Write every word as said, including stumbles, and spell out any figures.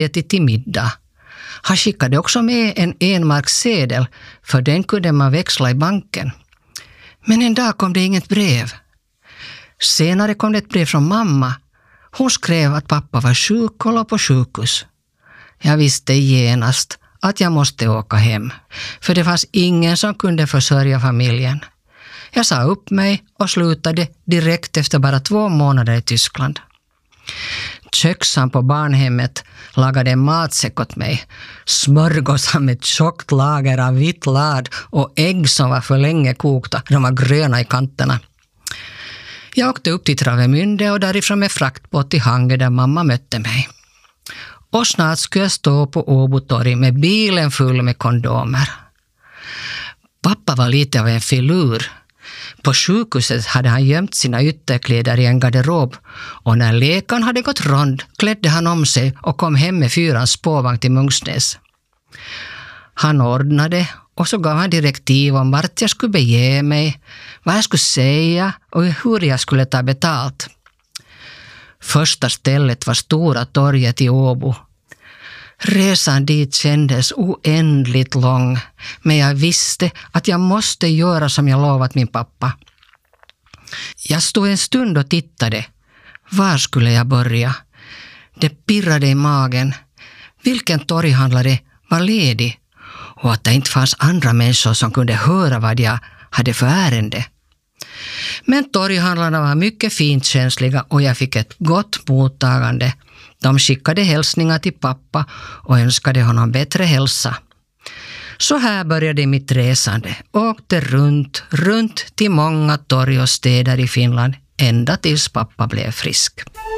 ätit till middag. Han skickade också med en enmarkssedel, för den kunde man växla i banken. Men en dag kom det inget brev. Senare kom det ett brev från mamma. Hon skrev att pappa var sjuk och låg på sjukhus. Jag visste genast att jag måste åka hem, för det fanns ingen som kunde försörja familjen. Jag sa upp mig och slutade direkt efter bara två månader i Tyskland. Köksan på barnhemmet lagade en matsäck åt mig. Smörgåsar med ett tjockt lager av vitt lad och ägg som var för länge kokta. De var gröna i kanterna. Jag åkte upp till Travemünde och därifrån med fraktbåt till Hangö där mamma mötte mig. Och snart skulle jag stå på Åbotorg med bilen full med kondomer. Pappa var lite av en filur. På sjukhuset hade han gömt sina ytterkläder i en garderob, och när läkaren hade gått rond klädde han om sig och kom hem med fyrans spårvagn till Mungsnäs. Han ordnade och så gav han direktiv om vart jag skulle bege mig, vad jag skulle säga och hur jag skulle ta betalt. Första stället var Stora torget i Åbo. Resan dit kändes oändligt lång, men jag visste att jag måste göra som jag lovat min pappa. Jag stod en stund och tittade. Var skulle jag börja? Det pirrade i magen. Vilken torghandlare var ledig? Och att det inte fanns andra människor som kunde höra vad jag hade för ärende. Men torghandlarna var mycket fint känsliga och jag fick ett gott mottagande. De skickade hälsningar till pappa och önskade honom bättre hälsa. Så här började mitt resande. Åkte runt, runt till många torg och städer i Finland ända tills pappa blev frisk.